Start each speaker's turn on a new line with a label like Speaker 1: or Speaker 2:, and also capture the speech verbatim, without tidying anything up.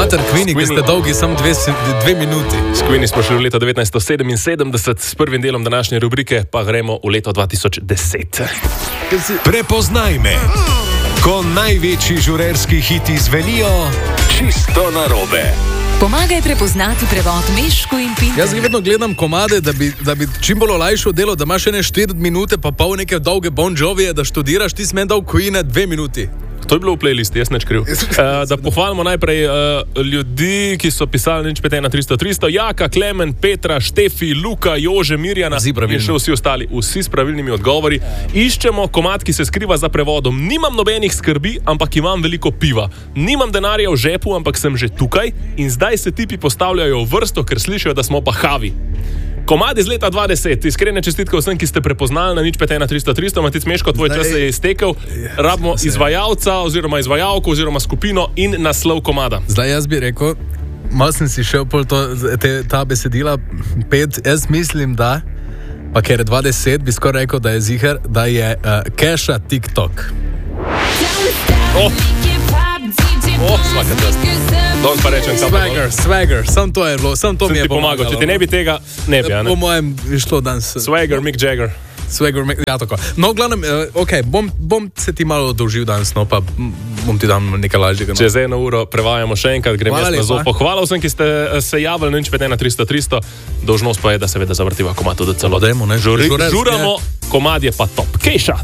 Speaker 1: Mater Queenie, ki ste dolgi samo dve, dve minuti.
Speaker 2: S Queenie smo šli v leto devetnajststo sedeminsedemdeset, s prvim delom današnje rubrike pa gremo v leto dva tisoč deset.
Speaker 3: Prepoznaj me, ko največji žurerski hiti zvenijo čisto narobe.
Speaker 4: Pomagaj prepoznati prevod Mešku in Pinterju.
Speaker 1: Jaz vedno gledam komade, da bi, da bi čim bolj olajšal delo, da imaš ene štiri minute, pa pol neke dolge Bon Jovije, da študiraš, ti si meni dal Queena dve minuti.
Speaker 2: To je bilo v playlisti, jaz neč kriv. Uh, da pohvalimo najprej uh, ljudi, ki so pisali nič pet ena tristo tristo. Jaka, Klemen, Petra, Štefi, Luka, Jože, Mirjana in še vsi ostali, vsi s pravilnimi odgovori. Iščemo komad, ki se skriva za prevodom. Nimam nobenih skrbi, ampak imam veliko piva. Nimam denarja v žepu, ampak sem že tukaj in zdaj se tipi postavljajo v vrsto, ker slišijo, da smo pa havi. Komad iz leta dva tisoč deset, iskrene čestitke vsem, ki ste prepoznali na nič pet ena tristo tristo. Matic Meško, tvoj čas se je iztekel. Rabimo izvajalca oziroma izvajalko oziroma skupino in naslov komada.
Speaker 1: Zdaj jaz bi rekel, malo sem si šel pol to, te, ta besedila pet, jaz mislim, da, pa ker je dva tisoč deset, bi skoraj rekel, da je ziher, da je uh, Keša TikTok.
Speaker 2: Oh, oh svaka čast. Don pa rečem,
Speaker 1: Swagger, swagger, sam to je bilo, sam to
Speaker 2: sem
Speaker 1: mi je
Speaker 2: pomagal. Če ti ne bi tega, ne bi, a ne?
Speaker 1: Po mojem je šlo danes.
Speaker 2: Swagger, Mick Jagger.
Speaker 1: Swagger, ja tako. No, v glavnem, uh, ok, bom, bom se ti malo dolžil danes, no, pa bom ti dam nekaj lažjega. No.
Speaker 2: Čez eno uro prevajamo še enkrat, grem jaz na zopo. Hvala vsem, ki ste se javili na nič pet ena tristo tristo. Dolžnost pa je, da seveda zavrtiva komad tudi celo.
Speaker 1: Dajmo, ne?
Speaker 2: Žuri, žuramo, komad je pa top. Keša!